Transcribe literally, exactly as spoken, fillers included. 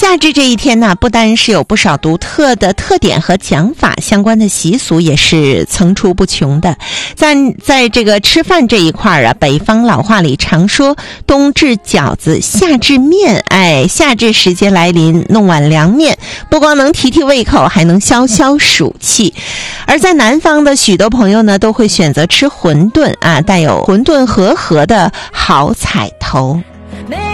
夏至这一天呢，不单是有不少独特的特点和讲法，相关的习俗也是层出不穷的。在在这个吃饭这一块啊，北方老话里常说冬至饺子夏至面，哎，夏至时节来临，弄碗凉面不光能提提胃口，还能消消暑气。而在南方的许多朋友呢，都会选择吃馄饨啊，带有馄饨和合的好彩头。